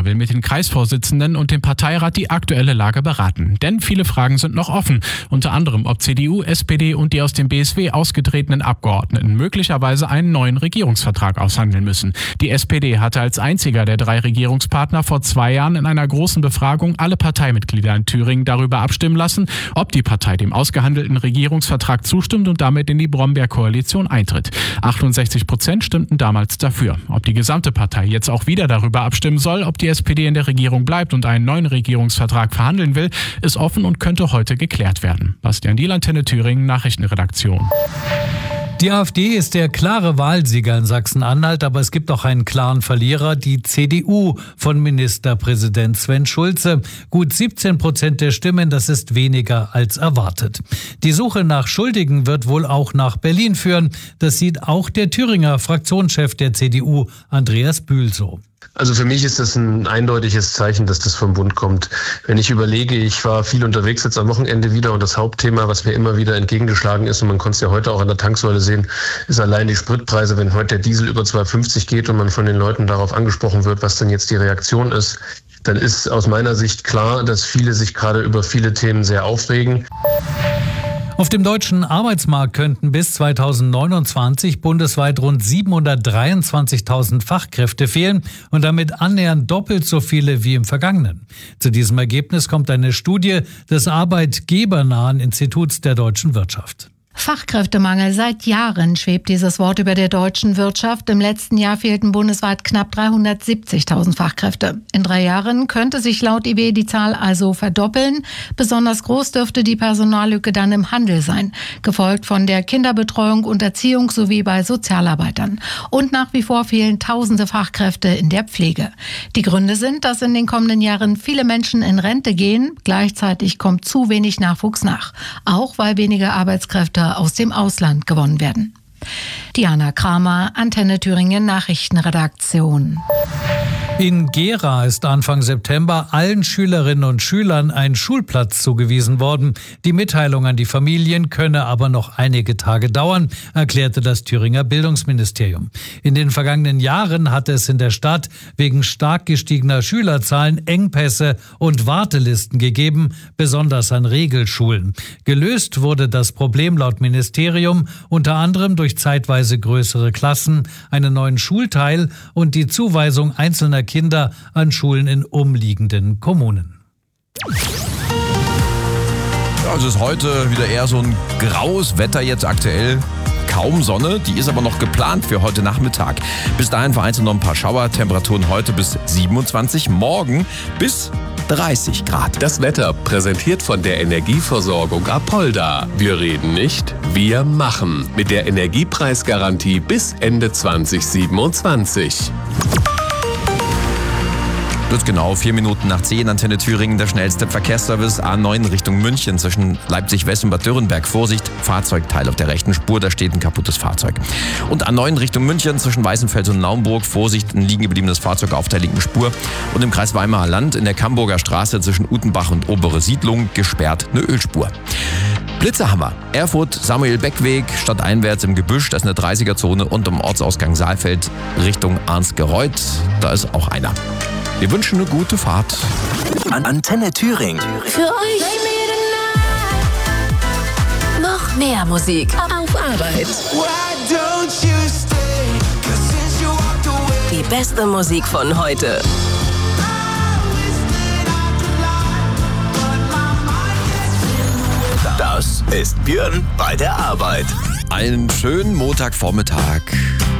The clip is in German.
Thüringer will mit den Kreisvorsitzenden und dem Parteirat die aktuelle Lage beraten. Denn viele Fragen sind noch offen. Unter anderem, ob CDU, SPD und die aus dem BSW ausgetretenen Abgeordneten möglicherweise einen neuen Regierungsvertrag aushandeln müssen. Die SPD hatte als einziger der 3 Regierungspartner vor 2 Jahren in einer großen Befragung alle Parteimitglieder in Thüringen darüber abstimmen lassen, ob die Partei dem ausgehandelten Regierungsvertrag zustimmt und damit in die Brombeer-Koalition eintritt. 68% stimmten damals dafür. Ob die gesamte Partei jetzt auch wieder darüber abstimmen soll, ob die SPD in der Regierung bleibt und einen neuen Regierungsvertrag verhandeln will, ist offen und könnte heute geklärt werden. Bastian Diel, Antenne Thüringen, Nachrichtenredaktion. Die AfD ist der klare Wahlsieger in Sachsen-Anhalt, aber es gibt auch einen klaren Verlierer, die CDU von Ministerpräsident Sven Schulze. Gut 17% der Stimmen, das ist weniger als erwartet. Die Suche nach Schuldigen wird wohl auch nach Berlin führen. Das sieht auch der Thüringer Fraktionschef der CDU, Andreas Bühl, so. Also für mich ist das ein eindeutiges Zeichen, dass das vom Bund kommt. Wenn ich überlege, ich war viel unterwegs jetzt am Wochenende wieder und das Hauptthema, was mir immer wieder entgegengeschlagen ist, und man konnte es ja heute auch an der Tanksäule sehen, ist allein die Spritpreise. Wenn heute der Diesel über 2,50 geht und man von den Leuten darauf angesprochen wird, was denn jetzt die Reaktion ist, dann ist aus meiner Sicht klar, dass viele sich gerade über viele Themen sehr aufregen. Auf dem deutschen Arbeitsmarkt könnten bis 2029 bundesweit rund 723.000 Fachkräfte fehlen und damit annähernd doppelt so viele wie im vergangenen. Zu diesem Ergebnis kommt eine Studie des arbeitgebernahen Instituts der deutschen Wirtschaft. Fachkräftemangel. Seit Jahren schwebt dieses Wort über der deutschen Wirtschaft. Im letzten Jahr fehlten bundesweit knapp 370.000 Fachkräfte. In 3 Jahren könnte sich laut IW die Zahl also verdoppeln. Besonders groß dürfte die Personallücke dann im Handel sein, gefolgt von der Kinderbetreuung und Erziehung sowie bei Sozialarbeitern. Und nach wie vor fehlen tausende Fachkräfte in der Pflege. Die Gründe sind, dass in den kommenden Jahren viele Menschen in Rente gehen. Gleichzeitig kommt zu wenig Nachwuchs nach. Auch weil weniger Arbeitskräfte aus dem Ausland gewonnen werden. Diana Kramer, Antenne Thüringen Nachrichtenredaktion. In Gera ist Anfang September allen Schülerinnen und Schülern ein Schulplatz zugewiesen worden. Die Mitteilung an die Familien könne aber noch einige Tage dauern, erklärte das Thüringer Bildungsministerium. In den vergangenen Jahren hatte es in der Stadt wegen stark gestiegener Schülerzahlen Engpässe und Wartelisten gegeben, besonders an Regelschulen. Gelöst wurde das Problem laut Ministerium unter anderem durch zeitweise größere Klassen, einen neuen Schulteil und die Zuweisung einzelner Kinder an Schulen in umliegenden Kommunen. Ja, es ist heute wieder eher so ein graues Wetter jetzt aktuell. Kaum Sonne, die ist aber noch geplant für heute Nachmittag. Bis dahin vereinzelt noch ein paar Schauer, Temperaturen heute bis 27, morgen bis 30 Grad. Das Wetter präsentiert von der Energieversorgung Apolda. Wir reden nicht, wir machen. Mit der Energiepreisgarantie bis Ende 2027. Wird genau 4 Minuten nach 10, Antenne Thüringen, der schnellste Verkehrsservice A9 Richtung München zwischen Leipzig-West und Bad Dürrenberg. Vorsicht, Fahrzeugteil auf der rechten Spur, da steht ein kaputtes Fahrzeug. Und A9 Richtung München zwischen Weißenfels und Naumburg. Vorsicht, ein liegen gebliebenes Fahrzeug auf der linken Spur. Und im Kreis Weimarer Land in der Camburger Straße zwischen Utenbach und Obere Siedlung gesperrt eine Ölspur. Blitzerhammer. Erfurt, Samuel-Beck-Weg, stadteinwärts im Gebüsch, das ist eine 30er-Zone und am Ortsausgang Saalfeld Richtung Arnsgereuth. Da ist auch einer. Wir wünschen eine gute Fahrt. Antenne Thüringen. Für euch noch mehr Musik auf Arbeit. Die beste Musik von heute. Das ist Björn bei der Arbeit. Einen schönen Montagvormittag.